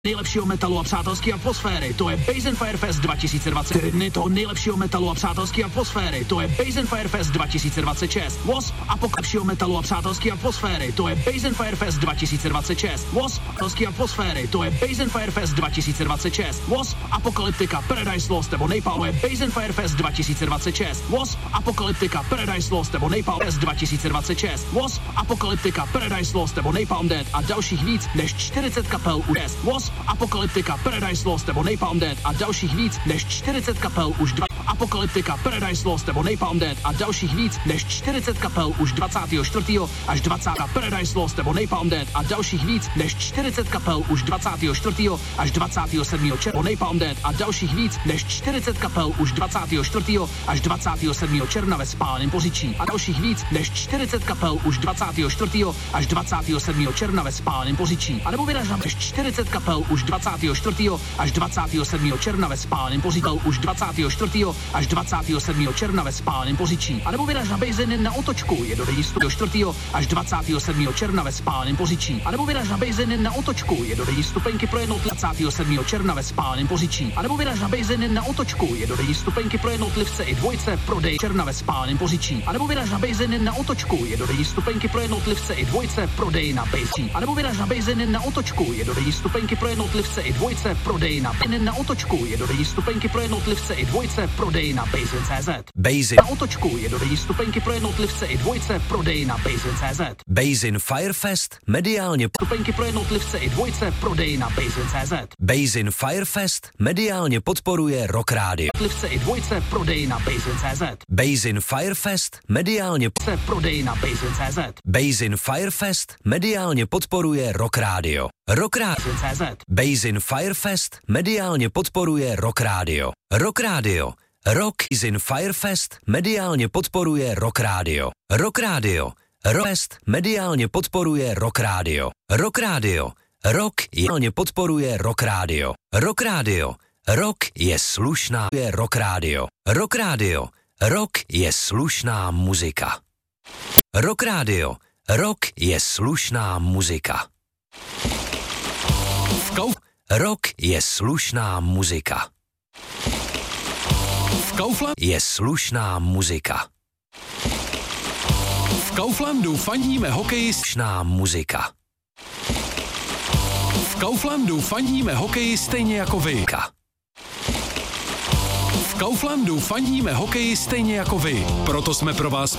nejlepšího metalu a přátelské atmosféry, to je Base & Fire Fest 2020. 4 dny toho nejlepšího metalu a přátelské atmosféry, to je Base & Fire Fest 2026. Wasp apokalypšího metalu a přátelské atmosféry, to je Base & Fire Fest 2026. Wasp apokalypské atmosféry, to je Base & Fire Fest 2026. Wasp Apokalyptika Paradise Lost nebo Napalm, to je Base & Fire Fest 2026. Wasp Apokalyptika Paradise Lost nebo Napalm Fest 2026. Wasp Apokalyptika Paradise Lost nebo Napalm Dead a dalších víc než 40 kapel u des. Wasp Apokalyptika Paradise Lost nebo Napalm Dead a dalších víc než 40 kapel už Apokalyptika Paradise Lost nebo Napalm Dead a dalších víc než 40 kapel už 24. až 20. Paradise Lost nebo Napalm Dead a dalších víc než 40 kapel už 24. až 27. června. Napalm Dead a dalších víc než 40 kapel už 24. až 27. června ve Spáleném Poříčí a dalších víc než 40 kapel už 24. až 27. června ve Spáleném Poříčí a nebo vyraž na 40 kapel už 24. až 27. června ve Spáleném Poříčí už 24. až 27. června ve Spáleném Poříčí a nebo vyraž na Bejzeny na Otočku je do 4. až 27. června ve Spáleném Poříčí a nebo vyraž na Bejzeny na Otočku je do stupenky pro jednotlivce 27. června ve Spáleném Poříčí a nebo vyraž na Bejzeny na Otočku je do stupenky pro jednotlivce i dvojce prodej června ve Spáleném Poříčí a nebo vyraž na Bejzeny na Otočku je do stupenky pro jednotlivce i dvojce prodej na Bejzí a nebo vyraž na Bejzeny na Otočku je do stupenky pro jednotlivce i dvojce prodej na Bejzeny na Otočku je do stupenky pro jednotlivce i dvojce prodej na Bejzen.cz. Bejzin na Otočku je do stupenky pro jednotlivce i dvojce prodej na Bejzen.cz. Bejzin Firefest mediálně stupenky pro jednotlivce i dvojce prodej na Bejzen.cz. Bejzin Firefest mediálně podporuje Rock Radio. Jednotlivce i dvojce prodej na Bejzen.cz. Bejzin Firefest mediálně prodej na Bejzen.cz. Bejzin Firefest mediálně podporuje Rock Radio. Rock Radio.cz. Bejzin Firefest mediálně podporuje Rock Radio. Rock Radio. Rock is in Firefest mediálně podporuje Rock Radio. Rock Radio. Rockfest mediálně podporuje Rock Radio. Rock Radio. Rock mediálně podporuje Rock Radio. Rock Radio. Rock je slušná je Rock Radio. Rock Radio. Rock je slušná muzika. Rock Radio. Rock je slušná muzika. Rock je slušná muzika. V Kauflandu je slušná muzika. V Kauflandu fandíme hokeji slušná muzika. V Kauflandu fandíme hokeji stejně jako vy. V Kauflandu fandíme hokeji stejně jako vy. Proto jsme pro vás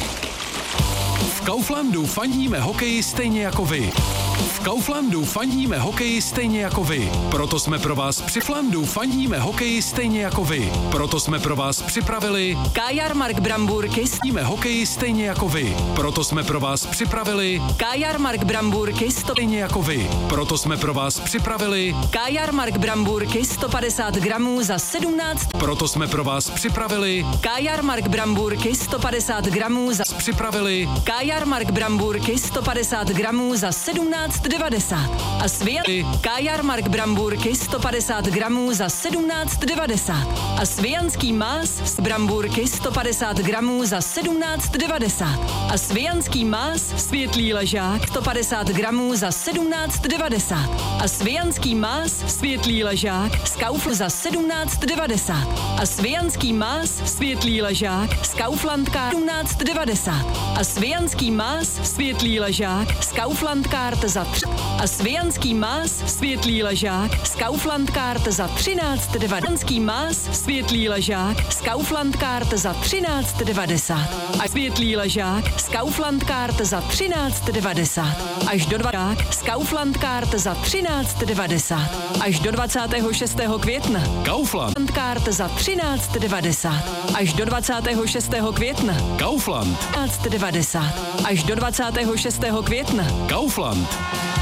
V Kauflandu fandíme hokeji stejně jako vy. V Kauflandu fandíme hokeji stejně jako vy. Proto jsme pro vás při Kauflandu fandíme hokeji stejně jako vy. Proto jsme pro vás připravili Kajarmark Bramburky fandíme hokeji stejně jako vy. Proto jsme pro vás připravili Kajarmark Bramburky stejně jako vy. Proto jsme pro vás připravili Kajarmark Bramburky 150 gramů za 17. Proto jsme pro vás připravili Kajarmark Bramburky 150 gramů za připravili Kajarmark Bramburky 150 gramů za 17,90 a Kajarmark Bramburky 150 gramů za 17,90 a svijanský más z Bramburky 150 gramů za 17,90 a svijanský más světlý ležák 150 gramů za 17,90 a svijanský más světlý ležák z Kauflandu za 17,90 a svijanský más světlý ležák z Kauflandkár 17,90 a svijanský más světlý ležák z Kauflandkart za 3 a svijanský más světlý ležák z Kauflandkart za 13,90 más světlý ležák z Kauflandkart za 13,90 a světlý ležák z Kauflandkart za 13,90 až do 20 z Kauflandkart za 13,90 až do 26. května Kauflandkart za 13,90 až do 26. května Kaufland 13,90 až do 26. května Kaufland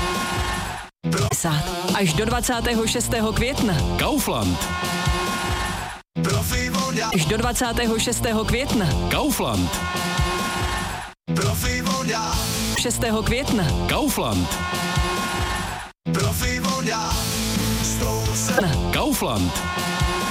až do 26. května Kaufland až do 26. května Kaufland 6. května Kaufland Kaufland